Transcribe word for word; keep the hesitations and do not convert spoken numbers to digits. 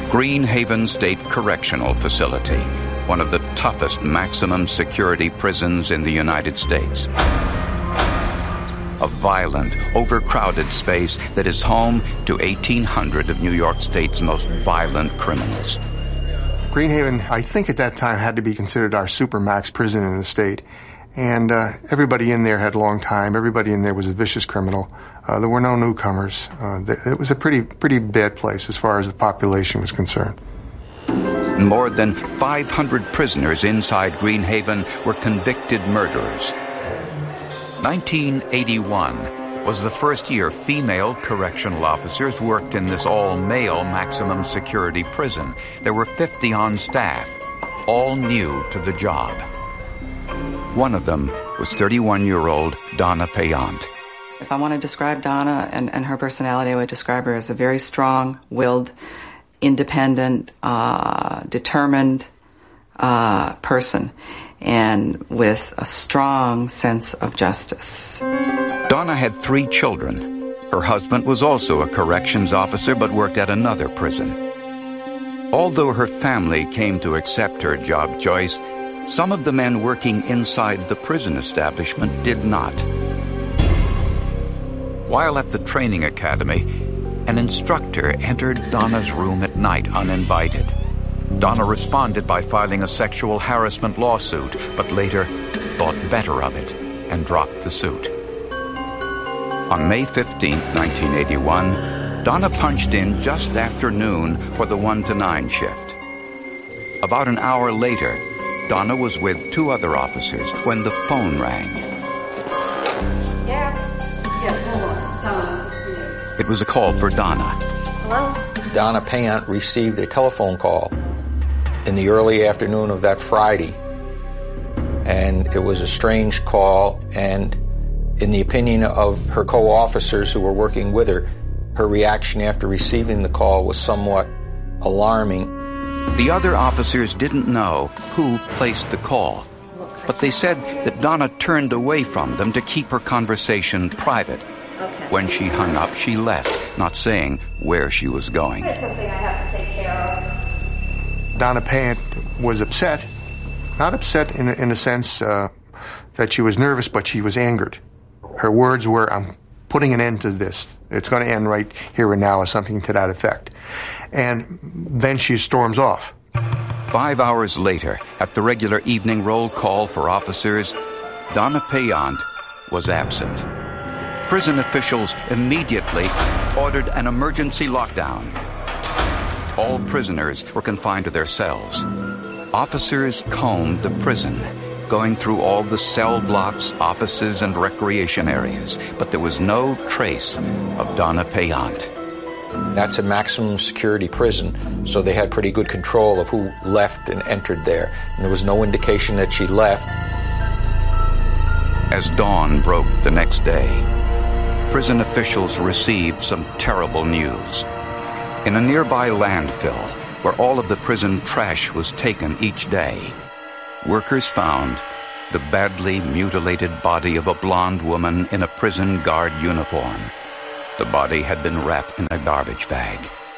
Green Haven State Correctional Facility, one of the toughest maximum security prisons in the United States. A violent, overcrowded space that is home to eighteen hundred of New York State's most violent criminals. Green Haven, I think at that time, had to be considered our supermax prison in the state. And uh, everybody in there had long time. Everybody in there was a vicious criminal. Uh, there were no newcomers. Uh, th- it was a pretty, pretty bad place as far as the population was concerned. More than five hundred prisoners inside Green Haven were convicted murderers. nineteen eighty-one was the first year female correctional officers worked in this all-male maximum security prison. There were fifty on staff, all new to the job. One of them was thirty-one-year-old Donna Payant. If I want to describe Donna and, and her personality, I would describe her as a very strong-willed, independent, uh, determined uh, person, and with a strong sense of justice. Donna had three children. Her husband was also a corrections officer but worked at another prison. Although her family came to accept her job choice, some of the men working inside the prison establishment did not. While at the training academy, an instructor entered Donna's room at night uninvited. Donna responded by filing a sexual harassment lawsuit, but later thought better of it and dropped the suit. On May fifteenth, nineteen eighty-one, Donna punched in just after noon for the one to nine shift. About an hour later, Donna was with two other officers when the phone rang. Yeah. Yeah, hold on. Donna. It was a call for Donna. Hello? Donna Payant received a telephone call in the early afternoon of that Friday. And it was a strange call, and in the opinion of her co-officers who were working with her, her reaction after receiving the call was somewhat alarming. The other officers didn't know who placed the call, but they said that Donna turned away from them to keep her conversation private. Okay. When she hung up, she left, not saying where she was going. There's something I have to take care of. Donna Payant was upset. Not upset in a, in a sense uh, that she was nervous, but she was angered. Her words were, "I'm putting an end to this. It's going to end right here and now," or something to that effect. And then she storms off. Five hours later, at the regular evening roll call for officers, Donna Payant was absent. Prison officials immediately ordered an emergency lockdown. All prisoners were confined to their cells. Officers combed the prison, going through all the cell blocks, offices, and recreation areas, but there was no trace of Donna Payant. That's a maximum security prison, so they had pretty good control of who left and entered there. And there was no indication that she left. As dawn broke the next day, prison officials received some terrible news. In a nearby landfill, where all of the prison trash was taken each day, workers found the badly mutilated body of a blonde woman in a prison guard uniform. The body had been wrapped in a garbage bag.